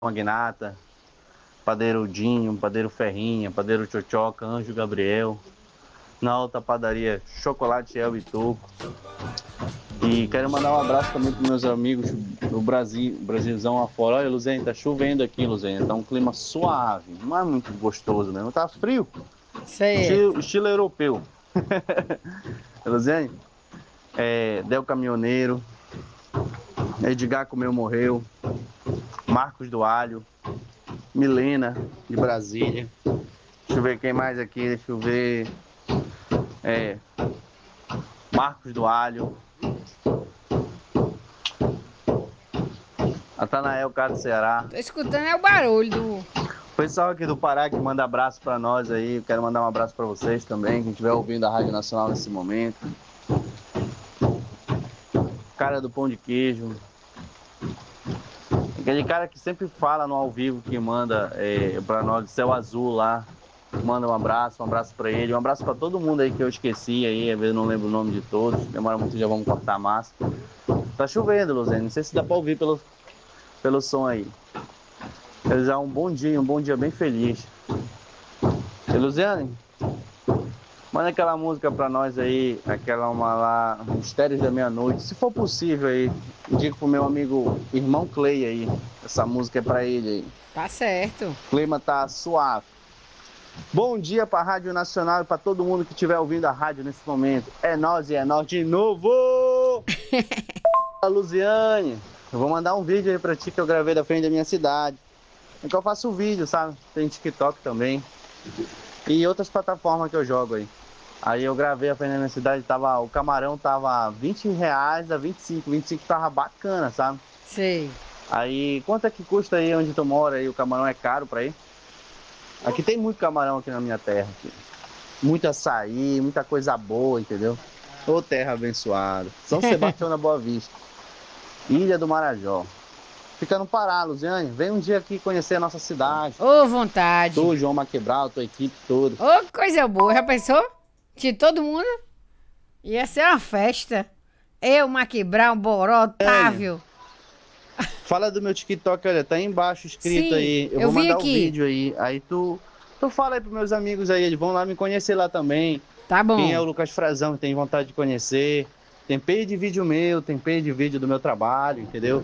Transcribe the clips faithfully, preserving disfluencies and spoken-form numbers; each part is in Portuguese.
Magnata, Padeiro Dinho, Padeiro Ferrinha, Padeiro Tchotchoca, Anjo Gabriel. Na alta padaria Chocolate El e Toco. E quero mandar um abraço também para meus amigos do Brasil, Brasilzão afora. Olha, Luzene, tá chovendo aqui, Luzene. Tá um clima suave, não é muito gostoso mesmo. Tá frio, estilo, estilo europeu. Luzene, é, Del Caminhoneiro, Edgar Comeu Morreu, Marcos do Alho, Milena de Brasília. Deixa eu ver quem mais aqui, deixa eu ver. É, Marcos do Alho, Natanael, cara do Ceará. Tô escutando é o barulho do... O pessoal aqui do Pará que manda abraço pra nós aí. Eu quero mandar um abraço pra vocês também, quem estiver ouvindo a Rádio Nacional nesse momento. Cara do Pão de Queijo. Aquele cara que sempre fala no ao vivo, que manda é, pra nós, Céu Azul lá. Manda um abraço, um abraço pra ele. Um abraço pra todo mundo aí que eu esqueci aí. Às vezes eu não lembro o nome de todos. Demora muito, já vamos cortar a massa. Tá chovendo, Luzene. Não sei se dá pra ouvir pelo, pelo som aí. Quero desejar um bom dia, um bom dia bem feliz. E, Luziane, manda aquela música pra nós aí, aquela uma lá, Mistérios da Meia-Noite, se for possível aí. Indico pro meu amigo Irmão Clay aí. Essa música é pra ele aí. Tá certo. O clima tá suave. Bom dia pra Rádio Nacional e pra todo mundo que estiver ouvindo a rádio nesse momento. É nós e é nós de novo! Luziane, eu vou mandar um vídeo aí pra ti que eu gravei da frente da minha cidade. Então eu faço vídeo, sabe? Tem TikTok também. E outras plataformas que eu jogo aí. Aí eu gravei a frente da minha cidade, tava, o camarão tava vinte reais a vinte e cinco. vinte e cinco tava bacana, sabe? Sei. Aí, quanto é que custa aí onde tu mora aí? O camarão é caro pra ir? Aqui tem muito camarão aqui na minha terra. Aqui. Muito açaí, muita coisa boa, entendeu? Ô terra abençoada. São Sebastião da Boa Vista. Ilha do Marajó. Fica no Pará, Luziane. Vem um dia aqui conhecer a nossa cidade. Ô, vontade. Tu, João Maquebral, tua equipe toda. Ô, coisa boa. Já pensou? De todo mundo? Ia ser uma festa. Eu, Maquibral, Boró, Otávio. Fala do meu TikTok, olha, tá aí embaixo escrito. Sim, aí. Eu, eu vou vi mandar o aqui. um vídeo aí. Aí tu, tu fala aí pros meus amigos aí, eles vão lá me conhecer lá também. Tá bom. Quem é o Lucas Frazão, que tem vontade de conhecer. Tem page de vídeo meu, tem page de vídeo do meu trabalho, entendeu?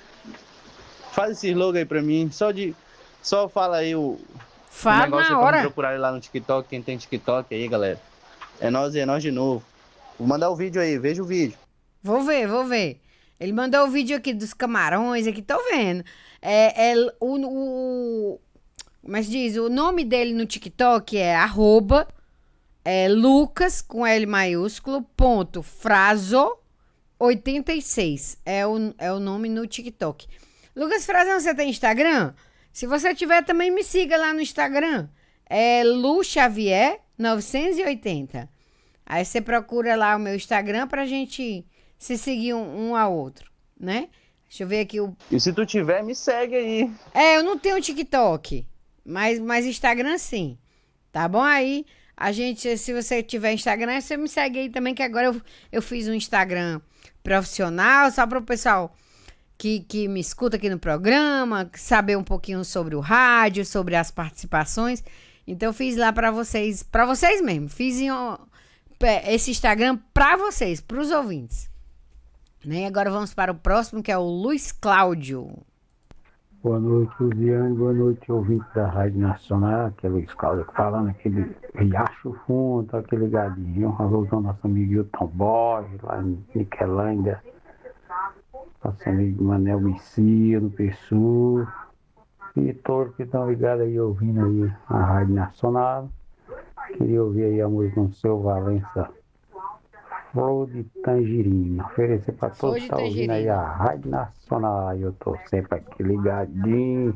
Faz esse slogan aí pra mim, só de... Só fala aí o... Fala o negócio na pra hora. me procurar lá no TikTok, quem tem TikTok aí, galera. É nós e é nós de novo. Vou mandar o vídeo aí, veja o vídeo. Vou ver, vou ver. Ele mandou o vídeo aqui dos camarões, aqui, tô vendo. É, é o, o... Mas diz, o nome dele no TikTok é arroba é, Lucas, com L maiúsculo, ponto, Frazo oitenta e seis. É o, é o nome no TikTok. Lucas Frazão, você tem Instagram? Se você tiver, também me siga lá no Instagram. É Lu Xavier novecentos e oitenta. Aí você procura lá o meu Instagram pra gente se seguir um, um ao outro, né? Deixa eu ver aqui o... E se tu tiver, me segue aí. É, eu não tenho TikTok, mas, mas Instagram sim. Tá bom? Aí, a gente, se você tiver Instagram, você me segue aí também, que agora eu, eu fiz um Instagram profissional, só para o pessoal que, que me escuta aqui no programa, saber um pouquinho sobre o rádio, sobre as participações. Então, eu fiz lá para vocês, para vocês mesmo. Fiz em, esse Instagram para vocês, para os ouvintes. Né? Agora vamos para o próximo, que é o Luiz Cláudio. Boa noite, Luziane. Boa noite, ouvinte da Rádio Nacional. Que é Luiz Cláudio falando aqui de Riacho Fundo, tá aqui ligadinho. Um alô ao nosso amigo Hilton Borges, lá em Niquelândia. Nosso amigo Manel Messia, no Pessu. E todos que estão ligados aí, ouvindo aí a Rádio Nacional. Queria ouvir aí a música do seu Valença. Flor de Tangerina. Oferecer para todos que estão tá ouvindo aí a Rádio Nacional. Eu tô sempre aqui ligadinho.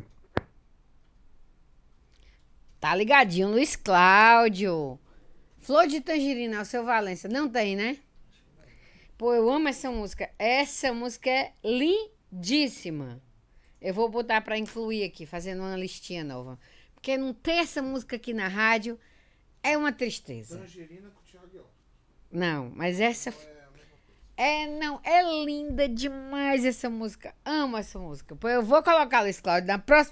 Tá ligadinho, Luiz Cláudio. Flor de Tangerina, o seu Valença. Não tem, né? Pô, eu amo essa música. Essa música é lindíssima. Eu vou botar pra incluir aqui, fazendo uma listinha nova. Porque não ter essa música aqui na rádio é uma tristeza. Tangerina com o Thiago. Não, mas essa... É, não, é linda demais essa música. Amo essa música. Pô, eu vou colocar, Luiz Cláudio, na próxima